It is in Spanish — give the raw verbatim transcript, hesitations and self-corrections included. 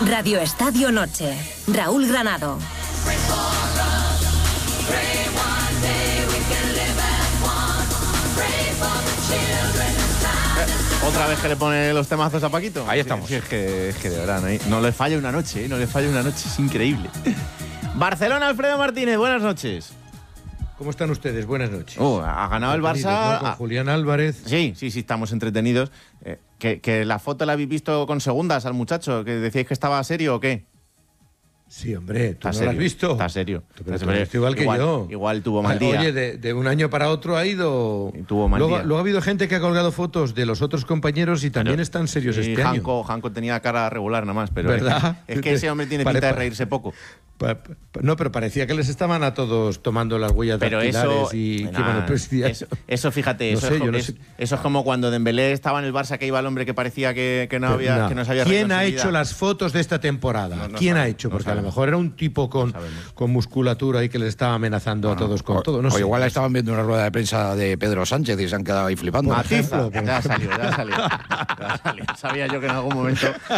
Radio Estadio Noche. Raúl Granado. Otra vez que le pone los temazos a Paquito. Ahí estamos. Sí, sí, es, que, es que de verdad, no, hay, no le falla una noche, ¿eh? No le falla una noche, es increíble. Barcelona, Alfredo Martínez, buenas noches. ¿Cómo están ustedes? Buenas noches. Oh, ha ganado el Barça. ¿No? Con Julián Álvarez. Sí, sí, sí, estamos entretenidos. Eh, que, que la foto la habéis visto con segundas al muchacho, que decíais que estaba serio o qué. Sí, hombre, ¿tú Está no serio, lo has visto? Está serio. Tú, pero Está tú lo has visto igual que igual, yo. Igual tuvo mal día. Oye, de, de un año para otro ha ido... Y tuvo mal luego, día. luego ha habido gente que ha colgado fotos de los otros compañeros y también Pero, están serios sí, este Janko, año. Janko tenía cara regular nada más, pero ¿verdad? es, es que ese hombre tiene Pare- pinta de reírse poco. Pa- pa- No, pero parecía que les estaban a todos tomando las huellas Pero dactilares eso, y nah, que iban a presidiar. eso, eso, fíjate, No eso, sé, es, yo como, no es- sé. eso es como cuando Dembélé estaba en el Barça, que iba el hombre que parecía que, que no Pero, había, no. que no se había reído ¿Quién en ha su hecho vida. las fotos de esta temporada? No, no ¿Quién sabemos, ha hecho? no Porque a lo sabemos. mejor era un tipo con, con musculatura y que les estaba amenazando a todos con o, todo. No o sé. igual estaban viendo una rueda de prensa de Pedro Sánchez y se han quedado ahí flipando. Por Matiza, ejemplo, por ya ha salido, ya ha salido. Ya ha salido. Sabía yo que en algún momento